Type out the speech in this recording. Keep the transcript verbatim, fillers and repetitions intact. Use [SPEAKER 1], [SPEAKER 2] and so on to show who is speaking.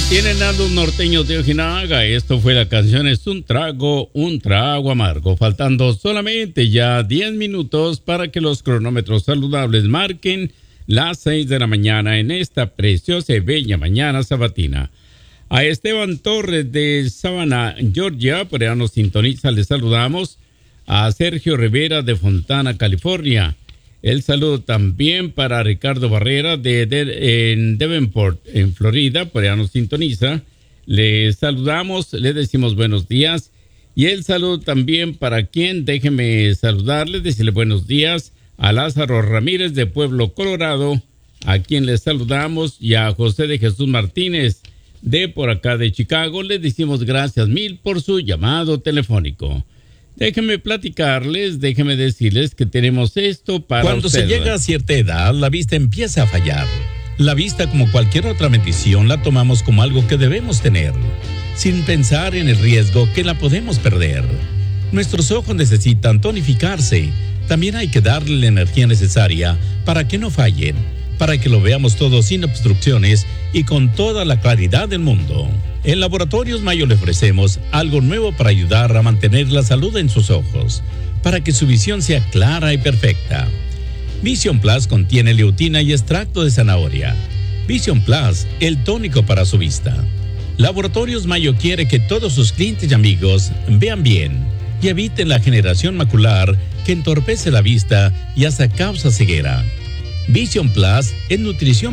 [SPEAKER 1] Tienen a los norteños de Ojinaga. Esto fue la canción Es un trago, un trago amargo. Faltando solamente ya diez minutos para que los cronómetros saludables marquen las seis de la mañana en esta preciosa y bella mañana sabatina. A Esteban Torres de Savannah, Georgia, por allá nos sintoniza, le saludamos. A Sergio Rivera de Fontana, California. El saludo también para Ricardo Barrera de, de en Davenport, en Florida, por allá nos sintoniza. Le saludamos, le decimos buenos días. Y el saludo también para quien, déjeme saludarle, decirle buenos días a Lázaro Ramírez de Pueblo, Colorado, a quien le saludamos, y a José de Jesús Martínez de por acá de Chicago. Le decimos gracias mil por su llamado telefónico. Déjenme platicarles, déjenme decirles que tenemos esto para
[SPEAKER 2] Cuando
[SPEAKER 1] usted.
[SPEAKER 2] se llega a cierta edad, la vista empieza a fallar. La vista, como cualquier otra bendición, la tomamos como algo que debemos tener, sin pensar en el riesgo que la podemos perder. Nuestros ojos necesitan tonificarse. También hay que darle la energía necesaria para que no fallen, para que lo veamos todo sin obstrucciones y con toda la claridad del mundo. En Laboratorios Mayo le ofrecemos algo nuevo para ayudar a mantener la salud en sus ojos, para que su visión sea clara y perfecta. Vision Plus contiene leutina y extracto de zanahoria. Vision Plus, el tónico para su vista. Laboratorios Mayo quiere que todos sus clientes y amigos vean bien y eviten la generación macular que entorpece la vista y hasta causa ceguera. Vision Plus es nutrición